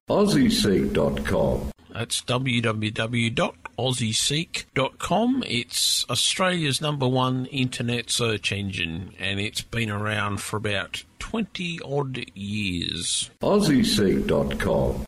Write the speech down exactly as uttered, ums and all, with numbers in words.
Aussie Seek dot com. That's w w w dot aussie seek dot com. It's Australia's number one internet search engine, and it's been around for about twenty odd years. Aussie Seek dot com.